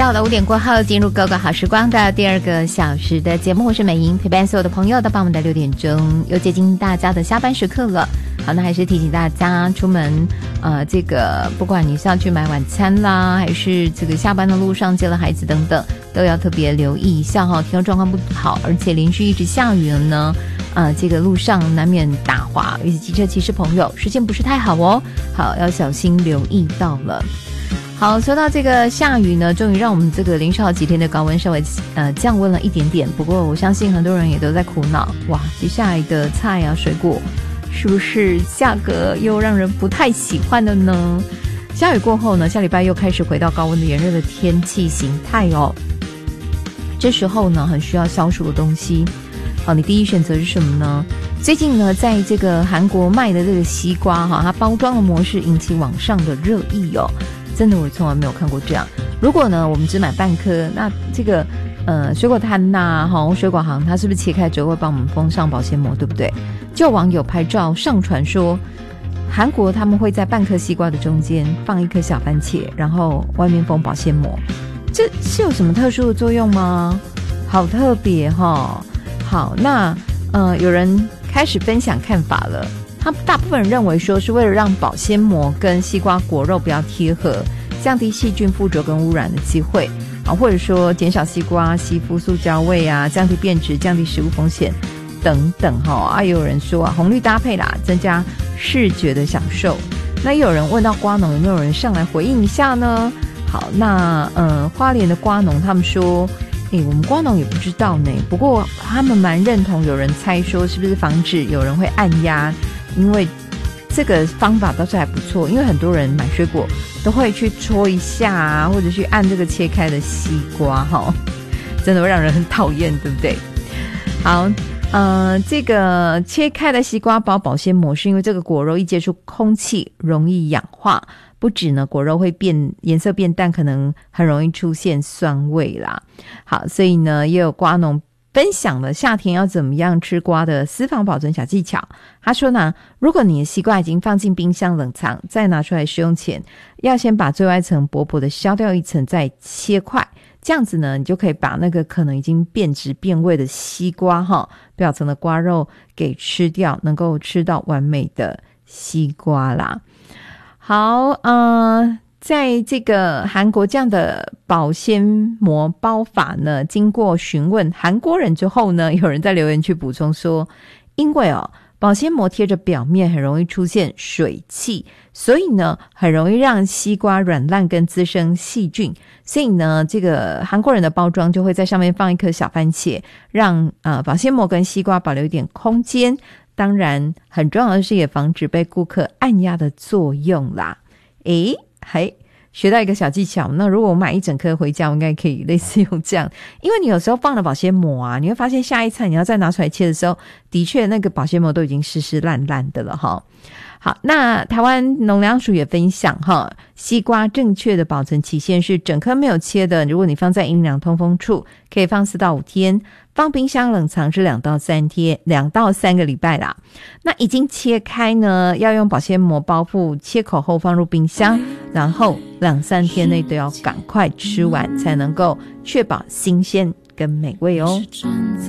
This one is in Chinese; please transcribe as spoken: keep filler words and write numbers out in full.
下午的五点过后，进入狗狗好时光的第二个小时的节目，我是美莹，陪伴所有的朋友到傍晚的六点钟，又接近大家的下班时刻了。好，那还是提醒大家，出门呃，这个不管你是要去买晚餐啦，还是这个下班的路上接了孩子等等，都要特别留意一下哈。天气状况不好，而且连续一直下雨了呢，呃，这个路上难免打滑，尤其机车骑士朋友视线不是太好哦，好，要小心留意到了。好，说到这个下雨呢，终于让我们这个连续好几天的高温稍微呃降温了一点点。不过我相信很多人也都在苦恼，哇，接下来的菜啊水果是不是价格又让人不太喜欢了呢？下雨过后呢，下礼拜又开始回到高温的炎热的天气形态哦。这时候呢，很需要消暑的东西。好，你第一选择是什么呢？最近呢，在这个韩国卖的这个西瓜哈，它包装的模式引起网上的热议哦。真的我从来没有看过这样。如果呢我们只买半颗，那这个呃水果摊呐、啊、水果行它是不是切开之后会帮我们封上保鲜膜，对不对？就有网友拍照上传说，韩国他们会在半颗西瓜的中间放一颗小番茄，然后外面封保鲜膜，这是有什么特殊的作用吗？好特别齁、哦。好，那呃有人开始分享看法了。他大部分人认为说是为了让保鲜膜跟西瓜果肉不要贴合，降低细菌附着跟污染的机会啊，或者说减少西瓜吸附塑胶味啊，降低变质，降低食物风险等等哈、哦、啊，也有人说啊红绿搭配啦，增加视觉的享受。那也有人问到瓜农有没有人上来回应一下呢？好，那呃花莲的瓜农他们说，诶，我们瓜农也不知道呢，不过他们蛮认同有人猜说是不是防止有人会按压。因为这个方法倒是还不错，因为很多人买水果都会去戳一下啊，或者去按这个切开的西瓜哈，真的会让人很讨厌，对不对？好，呃，这个切开的西瓜包保鲜膜是因为这个果肉一接触空气容易氧化，不止呢果肉会变颜色变淡，可能很容易出现酸味啦。好，所以呢也有瓜农分享了夏天要怎么样吃瓜的私房保存小技巧。他说呢，如果你的西瓜已经放进冰箱冷藏，在拿出来使用前，要先把最外层薄薄的削掉一层，再切块，这样子呢你就可以把那个可能已经变质变味的西瓜哈表层的瓜肉给吃掉，能够吃到完美的西瓜啦。好，呃在这个韩国这样的保鲜膜包法呢，经过询问韩国人之后呢，有人在留言区补充说，因为哦保鲜膜贴着表面很容易出现水汽，所以呢很容易让西瓜软烂跟滋生细菌，所以呢这个韩国人的包装就会在上面放一颗小番茄，让呃保鲜膜跟西瓜保留一点空间，当然很重要的是也防止被顾客按压的作用啦。诶嘿，学到一个小技巧，那如果我买一整颗回家，我应该可以类似用这样，因为你有时候放了保鲜膜啊，你会发现下一餐你要再拿出来切的时候，的确那个保鲜膜都已经湿湿烂烂的了哈。好，那台湾农粮署也分享哈，西瓜正确的保存期限是整颗没有切的，如果你放在阴凉通风处，可以放四到五天，放冰箱冷藏是两到三天，两到三个礼拜啦。那已经切开呢，要用保鲜膜包覆切口后放入冰箱，然后两三天内都要赶快吃完，才能够确保新鲜跟美味哦。